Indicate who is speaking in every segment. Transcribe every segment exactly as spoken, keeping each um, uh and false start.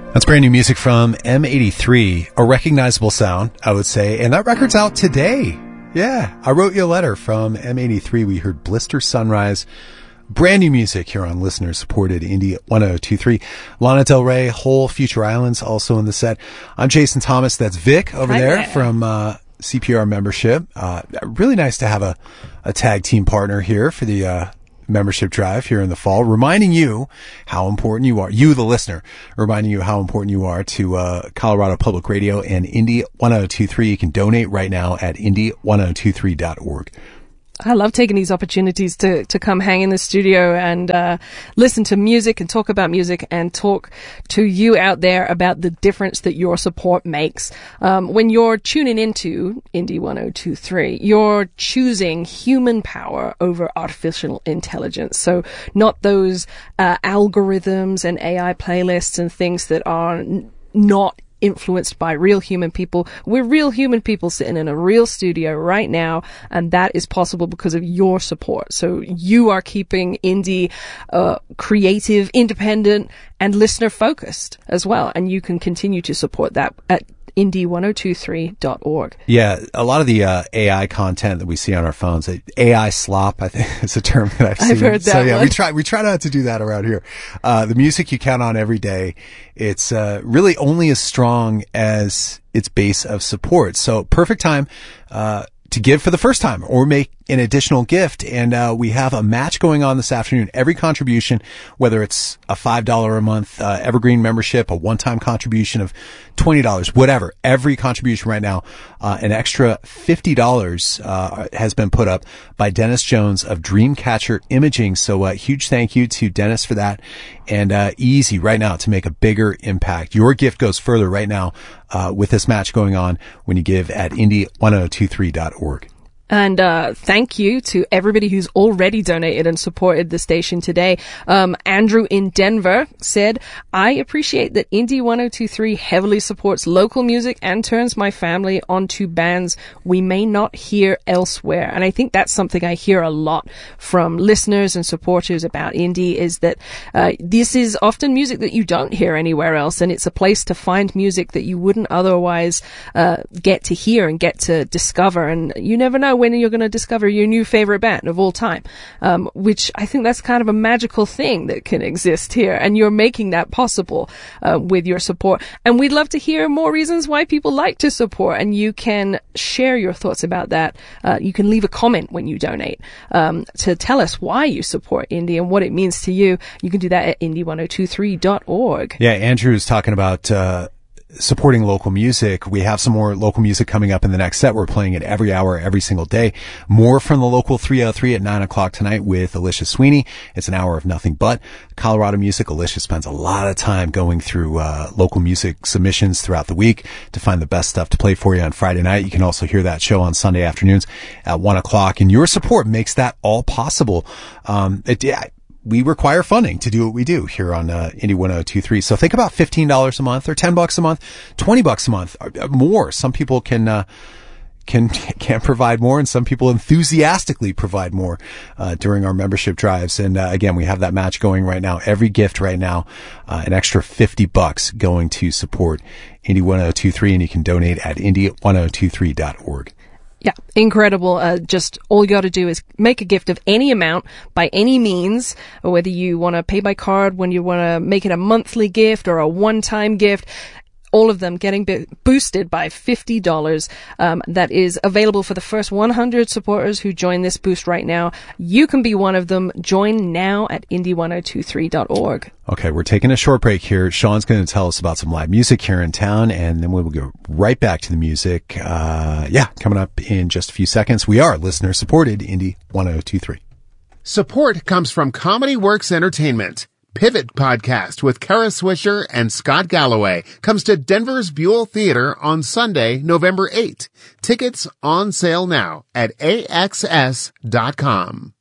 Speaker 1: That's brand new music from M eighty-three, a recognizable sound, I would say, and that record's out today. Yeah, I wrote you a letter from M eighty-three. We heard Blister Sunrise, brand new music here on listener-supported Indie one oh two three. Lana Del Rey, Whole Future Islands, also in the set. I'm Jason Thomas. That's Vic over
Speaker 2: Hi
Speaker 1: there,
Speaker 2: there.
Speaker 1: from uh, C P R membership. Uh, really nice to have a, a tag team partner here for the uh, membership drive here in the fall, reminding you how important you are, you the listener, reminding you how important you are to uh, Colorado Public Radio and Indie one oh two three. You can donate right now at indie one oh two three dot org.
Speaker 2: I love taking these opportunities to, to come hang in the studio and uh, listen to music and talk about music and talk to you out there about the difference that your support makes. Um, when you're tuning into Indie one oh two three, you're choosing human power over artificial intelligence. So not those uh, algorithms and A I playlists and things that are n- not influenced by real human people. We're real human people sitting in a real studio right now, and that is possible because of your support. So you are keeping indie uh, creative, independent, and listener focused as well, and you can continue to support that at indie one oh two three dot org.
Speaker 1: Yeah, a lot of the uh, A I content that we see on our phones, A I slop, I think is a term that I've seen.
Speaker 2: I've heard that
Speaker 1: So yeah,
Speaker 2: one.
Speaker 1: we try we try not to do that around here. Uh, the music you count on every day, it's uh, really only as strong as its base of support. So perfect time uh, to give for the first time or make an additional gift. And uh, we have a match going on this afternoon. Every contribution, whether it's a five dollars a month uh, Evergreen membership, a one-time contribution of twenty dollars, whatever, every contribution right now, uh, an extra fifty dollars uh, has been put up by Dennis Jones of Dreamcatcher Imaging. So a uh, huge thank you to Dennis for that. And uh, easy right now to make a bigger impact. Your gift goes further right now uh, with this match going on when you give at indie one oh two three dot org.
Speaker 2: And uh thank you to everybody who's already donated and supported the station today. Um Andrew in Denver said, I appreciate that Indie one oh two three heavily supports local music and turns my family onto bands we may not hear elsewhere. And I think that's something I hear a lot from listeners and supporters about indie, is that uh this is often music that you don't hear anywhere else, and it's a place to find music that you wouldn't otherwise uh get to hear and get to discover. And you never know when you're going to discover your new favorite band of all time, um, which I think that's kind of a magical thing that can exist here. And you're making that possible uh, with your support. And we'd love to hear more reasons why people like to support. And you can share your thoughts about that. Uh, you can leave a comment when you donate um, to tell us why you support indie and what it means to you. You can do that at indie one oh two three dot org.
Speaker 1: Yeah, Andrew's talking about uh supporting local music. We have some more local music coming up in the next set. We're playing it every hour, every single day. More from the local three oh three at nine o'clock tonight with Alicia Sweeney. It's an hour of nothing but Colorado music. Alicia spends a lot of time going through uh local music submissions throughout the week to find the best stuff to play for you on Friday night. You can also hear that show on Sunday afternoons at one o'clock. And your support makes that all possible. Um, it, yeah, we require funding to do what we do here on uh, Indie one oh two three. So think about fifteen dollars a month or ten bucks a month, twenty bucks a month, or more. Some people can, uh, can, can provide more, and some people enthusiastically provide more, uh, during our membership drives. And, uh, again, we have that match going right now. Every gift right now, uh, an extra fifty bucks going to support Indie one oh two three, and you can donate at indie one oh two three dot org.
Speaker 2: Yeah, incredible. Uh, just all you got to do is make a gift of any amount by any means, or whether you want to pay by card, when you want to make it a monthly gift or a one-time gift. All of them getting b- boosted by fifty dollars. Um, that is available for the first one hundred supporters who join this boost right now. You can be one of them. Join now at indie one oh two three dot org.
Speaker 1: Okay, we're taking a short break here. Sean's going to tell us about some live music here in town, and then we will go right back to the music. Uh, yeah, coming up in just a few seconds. We are listener-supported Indie one oh two three.
Speaker 3: Support comes from Comedy Works Entertainment. Pivot Podcast with Kara Swisher and Scott Galloway comes to Denver's Buell Theater on Sunday, November eighth. Tickets on sale now at A X S dot com.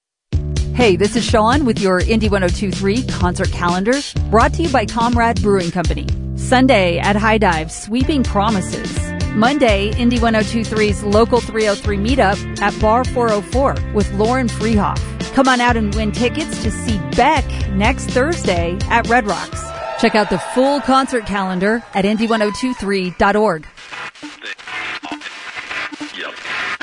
Speaker 4: Hey, this is Sean with your Indie one oh two three concert calendar, brought to you by Comrade Brewing Company. Sunday at High Dive, Sweeping Promises. Monday, Indie one oh two three's Local three oh three meetup at Bar four oh four with Lauren Freehoff. Come on out and win tickets to see Beck next Thursday at Red Rocks. Check out the full concert calendar at indy ten twenty-three dot org.
Speaker 5: Yep.